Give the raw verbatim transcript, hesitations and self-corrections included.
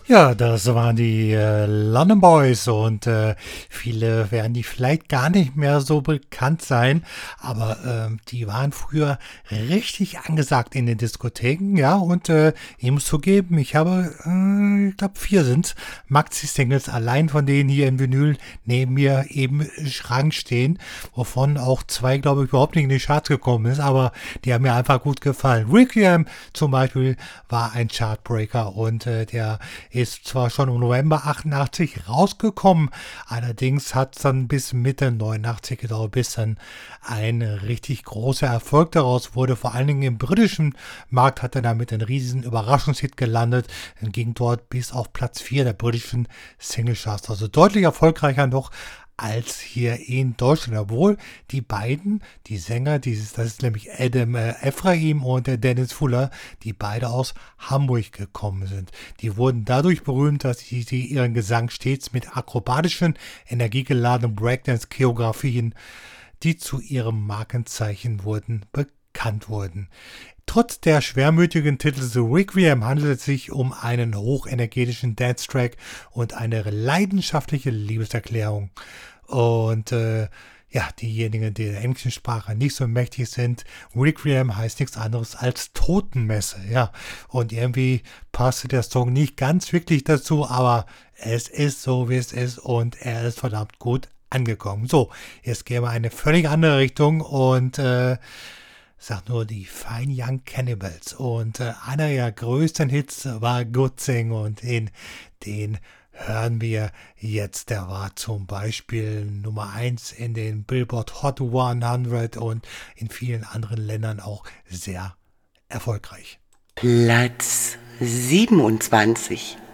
Ja, das waren die äh, London Boys und äh, viele werden die vielleicht gar nicht mehr so bekannt sein, aber ähm, die waren früher richtig angesagt in den Diskotheken, ja, und äh, ich muss zugeben, ich habe, äh, ich glaube vier sind Maxi-Singles allein von denen hier im Vinyl neben mir eben im Schrank stehen, wovon auch zwei, glaube ich, überhaupt nicht in die Charts gekommen ist, aber die haben mir einfach gut gefallen. Requiem zum Beispiel war ein Chartbreaker und äh, der ist zwar schon im November achtundachtzig rausgekommen, allerdings hat es dann bis Mitte neunundachtzig gedauert, bis dann ein richtig großer Erfolg daraus wurde. Vor allen Dingen im britischen Markt hat er damit einen riesigen Überraschungshit gelandet und ging dort bis auf Platz vier der britischen Singlecharts. Also deutlich erfolgreicher noch als hier in Deutschland, obwohl die beiden, die Sänger, dieses, das ist nämlich Adam äh, Ephraim und der Dennis Fuller, die beide aus Hamburg gekommen sind. Die wurden dadurch berühmt, dass sie, sie ihren Gesang stets mit akrobatischen, energiegeladenen Breakdance-Choreografien, die zu ihrem Markenzeichen wurden, bekannt wurden. Trotz der schwermütigen Titel The Requiem handelt es sich um einen hochenergetischen Dance-Track und eine leidenschaftliche Liebeserklärung. Und äh, ja, diejenigen, die der englischen Sprache nicht so mächtig sind, Requiem heißt nichts anderes als Totenmesse, ja. Und irgendwie passte der Song nicht ganz wirklich dazu, aber es ist so, wie es ist und er ist verdammt gut angekommen. So, jetzt gehen wir in eine völlig andere Richtung und äh, sagt nur die Fine Young Cannibals. Und äh, einer ihrer größten Hits war Good Thing und in den hören wir jetzt. Der war zum Beispiel Nummer eins in den Billboard Hot hundert und in vielen anderen Ländern auch sehr erfolgreich. Platz siebenundzwanzig.